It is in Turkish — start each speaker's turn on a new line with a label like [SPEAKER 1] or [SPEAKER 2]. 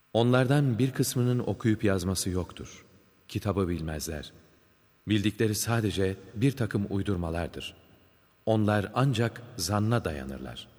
[SPEAKER 1] Onlardan bir kısmının okuyup yazması yoktur. Kitabı bilmezler. Bildikleri sadece bir takım uydurmalardır. Onlar ancak zanna dayanırlar.